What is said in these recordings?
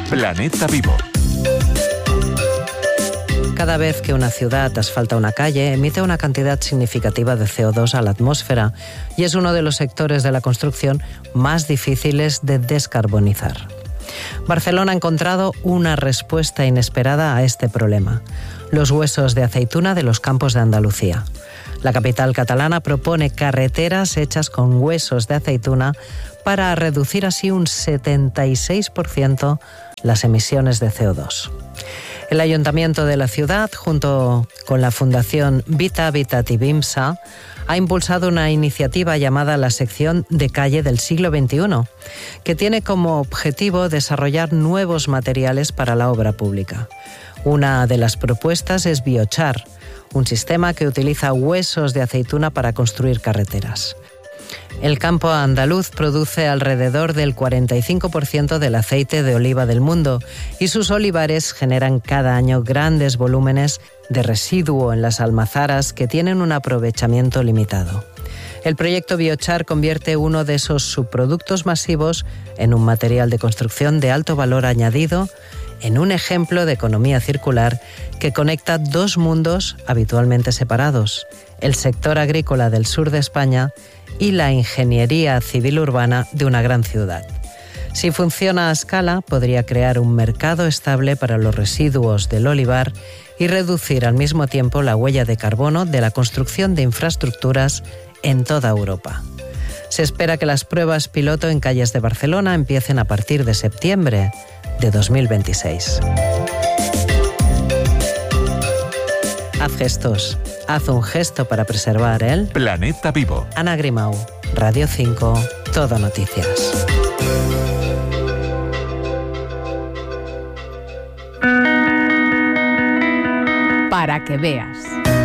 Planeta Vivo. Cada vez que una ciudad asfalta una calle, emite una cantidad significativa de CO2 a la atmósfera y es uno de los sectores de la construcción más difíciles de descarbonizar. Barcelona ha encontrado una respuesta inesperada a este problema: los huesos de aceituna de los campos de Andalucía. La capital catalana propone carreteras hechas con huesos de aceituna para reducir así un 76% las emisiones de CO2. El Ayuntamiento de la ciudad, junto con la Fundación Vita Habitat y BIMSA, ha impulsado una iniciativa llamada la Sección de Calle del Siglo XXI, que tiene como objetivo desarrollar nuevos materiales para la obra pública. Una de las propuestas es Biochar, un sistema que utiliza huesos de aceituna para construir carreteras. El campo andaluz produce alrededor del 45% del aceite de oliva del mundo y sus olivares generan cada año grandes volúmenes de residuo en las almazaras que tienen un aprovechamiento limitado. El proyecto Biochar convierte uno de esos subproductos masivos en un material de construcción de alto valor añadido, en un ejemplo de economía circular que conecta dos mundos habitualmente separados: el sector agrícola del sur de España y la ingeniería civil urbana de una gran ciudad. Si funciona a escala, podría crear un mercado estable para los residuos del olivar y reducir al mismo tiempo la huella de carbono de la construcción de infraestructuras en toda Europa. Se espera que las pruebas piloto en calles de Barcelona empiecen a partir de septiembre de 2026. Haz gestos. Haz un gesto para preservar el Planeta Vivo. Ana Grimau, Radio 5, Todo Noticias. Para que veas.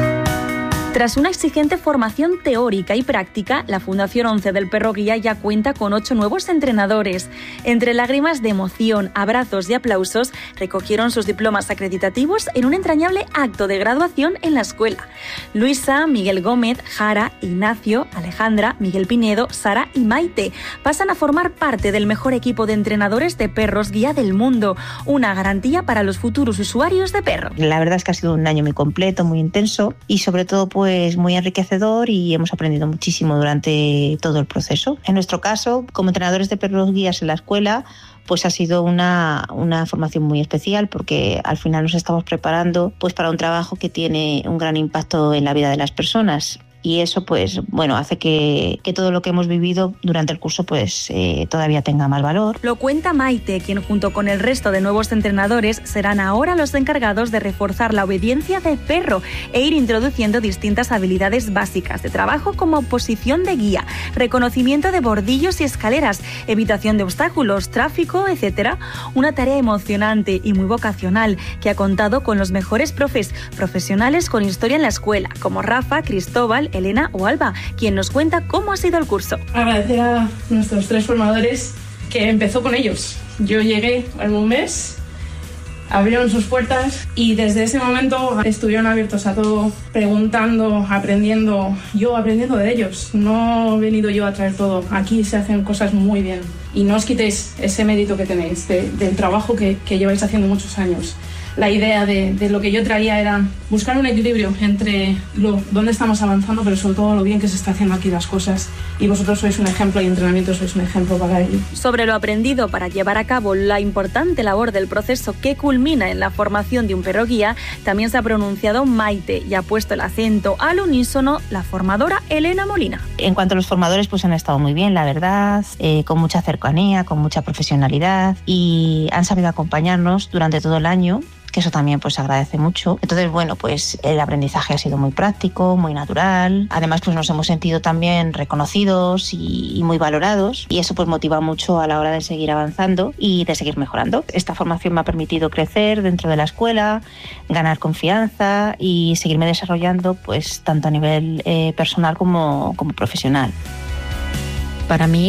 Tras una exigente formación teórica y práctica, la Fundación 11 del Perro Guía ya cuenta con 8 nuevos entrenadores. Entre lágrimas de emoción, abrazos y aplausos, recogieron sus diplomas acreditativos en un entrañable acto de graduación en la escuela. Luisa, Miguel Gómez, Jara, Ignacio, Alejandra, Miguel Pinedo, Sara y Maite pasan a formar parte del mejor equipo de entrenadores de perros guía del mundo, una garantía para los futuros usuarios de perro. La verdad es que ha sido un año muy completo, muy intenso y sobre todo pues muy enriquecedor, y hemos aprendido muchísimo durante todo el proceso. En nuestro caso, como entrenadores de perros guías en la escuela, pues ha sido una formación muy especial, porque al final nos estamos preparando pues para un trabajo que tiene un gran impacto en la vida de las personas. Y eso pues bueno hace que todo lo que hemos vivido durante el curso pues todavía tenga más valor. Lo cuenta Maite, quien junto con el resto de nuevos entrenadores serán ahora los encargados de reforzar la obediencia del perro e ir introduciendo distintas habilidades básicas de trabajo, como posición de guía, reconocimiento de bordillos y escaleras, evitación de obstáculos, tráfico, etc. Una tarea emocionante y muy vocacional que ha contado con los mejores profesionales con historia en la escuela, como Rafa, Cristóbal, Elena o Alba, quien nos cuenta cómo ha sido el curso. Agradecer a nuestros 3 formadores, que empezó con ellos. Yo llegué en un mes, abrieron sus puertas y desde ese momento estuvieron abiertos a todo, preguntando, aprendiendo, yo aprendiendo de ellos. No he venido yo a traer todo, aquí se hacen cosas muy bien y no os quitéis ese mérito que tenéis del trabajo que lleváis haciendo muchos años. La idea de lo que yo traía era buscar un equilibrio entre dónde estamos avanzando, pero sobre todo lo bien que se está haciendo aquí las cosas. Y vosotros sois un ejemplo, y entrenamiento sois un ejemplo para ello. Sobre lo aprendido para llevar a cabo la importante labor del proceso que culmina en la formación de un perro guía, también se ha pronunciado Maite y ha puesto el acento al unísono la formadora Elena Molina. En cuanto a los formadores, pues han estado muy bien, la verdad, con mucha cercanía, con mucha profesionalidad, y han sabido acompañarnos durante todo el año, que eso también pues se agradece mucho. Entonces, bueno, pues el aprendizaje ha sido muy práctico, muy natural. Además, pues nos hemos sentido también reconocidos y muy valorados, y eso pues motiva mucho a la hora de seguir avanzando y de seguir mejorando. Esta formación me ha permitido crecer dentro de la escuela, ganar confianza y seguirme desarrollando pues tanto a nivel personal como profesional. Para mí,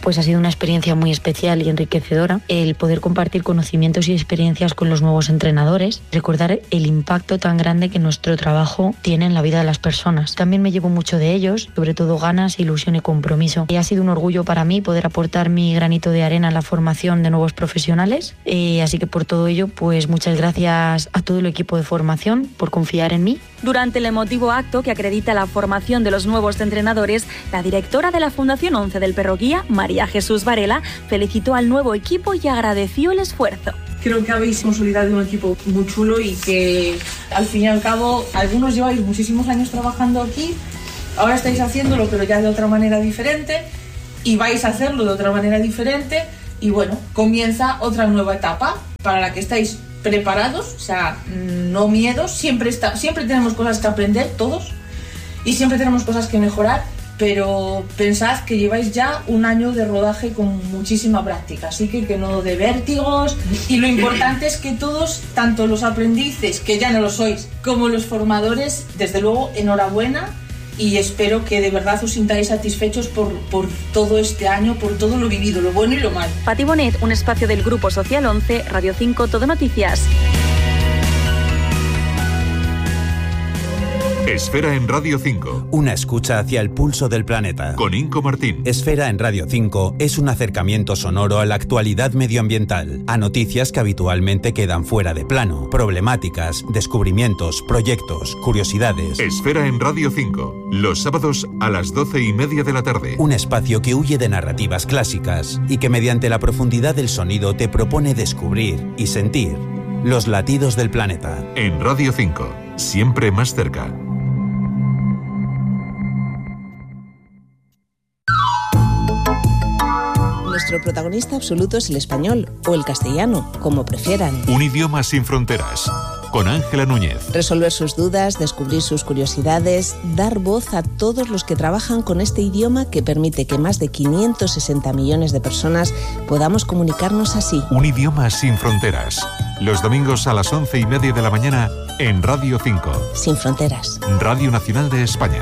Pues ha sido una experiencia muy especial y enriquecedora el poder compartir conocimientos y experiencias con los nuevos entrenadores, recordar el impacto tan grande que nuestro trabajo tiene en la vida de las personas. También me llevo mucho de ellos, sobre todo ganas, ilusión y compromiso. Y ha sido un orgullo para mí poder aportar mi granito de arena en la formación de nuevos profesionales. Así que por todo ello, pues muchas gracias a todo el equipo de formación por confiar en mí. Durante el emotivo acto que acredita la formación de los nuevos entrenadores, la directora de la Fundación 11 del Perro Guía, María Jesús Varela, felicitó al nuevo equipo y agradeció el esfuerzo. Creo que habéis consolidado un equipo muy chulo y que al fin y al cabo algunos lleváis muchísimos años trabajando aquí, ahora estáis haciéndolo pero ya de otra manera diferente y vais a hacerlo de otra manera diferente y bueno, comienza otra nueva etapa para la que estáis preparados, o sea, no miedos, siempre tenemos cosas que aprender todos y siempre tenemos cosas que mejorar, pero pensad que lleváis ya un año de rodaje con muchísima práctica, así que no de vértigos y lo importante es que todos, tanto los aprendices, que ya no lo sois, como los formadores, desde luego enhorabuena y espero que de verdad os sintáis satisfechos por todo este año, por todo lo vivido, lo bueno y lo malo. Pati Bonet, un espacio del Grupo Social 11, Radio 5, Todo Noticias. Esfera en Radio 5. Una escucha hacia el pulso del planeta. Con Inco Martín. Esfera en Radio 5 es un acercamiento sonoro a la actualidad medioambiental, a noticias que habitualmente quedan fuera de plano, problemáticas, descubrimientos, proyectos, curiosidades. Esfera en Radio 5, los sábados a las 12:30 de la tarde. Un espacio que huye de narrativas clásicas y que mediante la profundidad del sonido te propone descubrir y sentir los latidos del planeta. En Radio 5, siempre más cerca. Nuestro protagonista absoluto es el español o el castellano, como prefieran. Un idioma sin fronteras, con Ángela Núñez. Resolver sus dudas, descubrir sus curiosidades, dar voz a todos los que trabajan con este idioma que permite que más de 560 millones de personas podamos comunicarnos así. Un idioma sin fronteras, los domingos a las 11:30 de la mañana en Radio 5. Sin fronteras. Radio Nacional de España.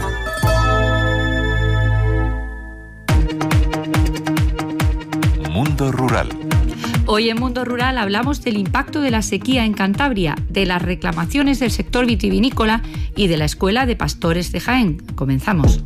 Mundo Rural. Hoy en Mundo Rural hablamos del impacto de la sequía en Cantabria, de las reclamaciones del sector vitivinícola y de la Escuela de Pastores de Jaén. Comenzamos.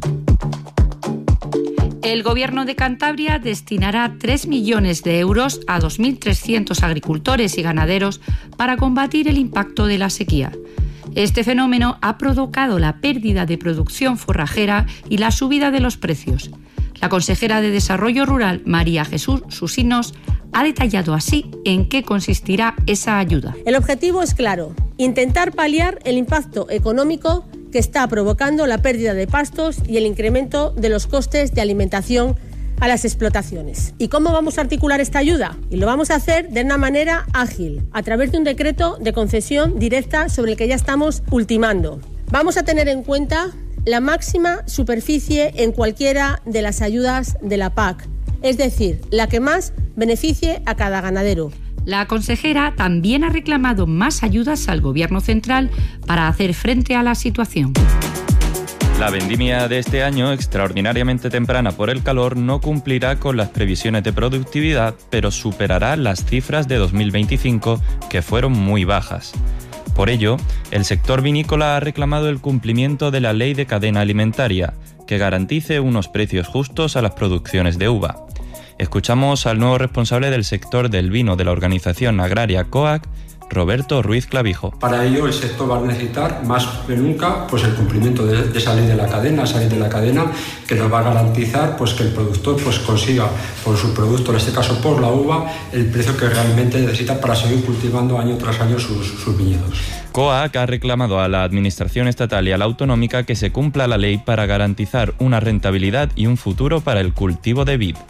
El Gobierno de Cantabria destinará 3 millones de euros a 2.300 agricultores y ganaderos para combatir el impacto de la sequía. Este fenómeno ha provocado la pérdida de producción forrajera y la subida de los precios. La consejera de Desarrollo Rural, María Jesús Susinos, ha detallado así en qué consistirá esa ayuda. El objetivo es claro: intentar paliar el impacto económico que está provocando la pérdida de pastos y el incremento de los costes de alimentación a las explotaciones. ¿Y cómo vamos a articular esta ayuda? Y lo vamos a hacer de una manera ágil, a través de un decreto de concesión directa sobre el que ya estamos ultimando. Vamos a tener en cuenta la máxima superficie en cualquiera de las ayudas de la PAC, es decir, la que más beneficie a cada ganadero. La consejera también ha reclamado más ayudas al Gobierno central para hacer frente a la situación. La vendimia de este año, extraordinariamente temprana por el calor, no cumplirá con las previsiones de productividad, pero superará las cifras de 2025, que fueron muy bajas. Por ello, el sector vinícola ha reclamado el cumplimiento de la Ley de Cadena Alimentaria, que garantice unos precios justos a las producciones de uva. Escuchamos al nuevo responsable del sector del vino de la organización agraria COAC, Roberto Ruiz Clavijo. Para ello el sector va a necesitar más que nunca pues el cumplimiento de esa ley de la cadena, que nos va a garantizar pues que el productor pues consiga por su producto, en este caso por la uva, el precio que realmente necesita para seguir cultivando año tras año sus viñedos. COAC ha reclamado a la Administración estatal y a la autonómica que se cumpla la ley para garantizar una rentabilidad y un futuro para el cultivo de vid.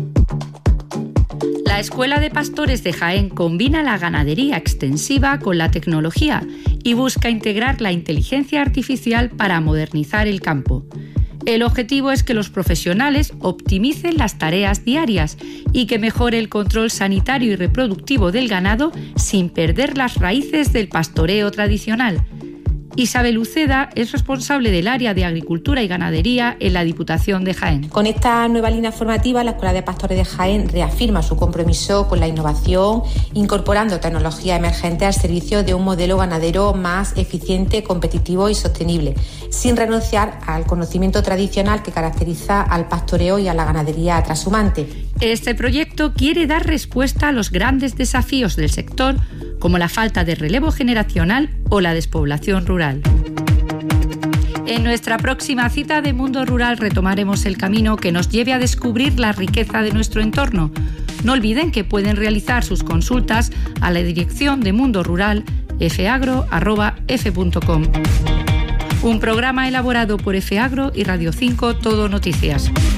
La Escuela de Pastores de Jaén combina la ganadería extensiva con la tecnología y busca integrar la inteligencia artificial para modernizar el campo. El objetivo es que los profesionales optimicen las tareas diarias y que mejore el control sanitario y reproductivo del ganado sin perder las raíces del pastoreo tradicional. Isabel Uceda es responsable del área de Agricultura y Ganadería en la Diputación de Jaén. Con esta nueva línea formativa, la Escuela de Pastores de Jaén reafirma su compromiso con la innovación, incorporando tecnología emergente al servicio de un modelo ganadero más eficiente, competitivo y sostenible, sin renunciar al conocimiento tradicional que caracteriza al pastoreo y a la ganadería trashumante. Este proyecto quiere dar respuesta a los grandes desafíos del sector, como la falta de relevo generacional o la despoblación rural. En nuestra próxima cita de Mundo Rural retomaremos el camino que nos lleve a descubrir la riqueza de nuestro entorno. No olviden que pueden realizar sus consultas a la dirección de Mundo Rural fagro@f.com. Un programa elaborado por FAgro y Radio 5 Todo Noticias.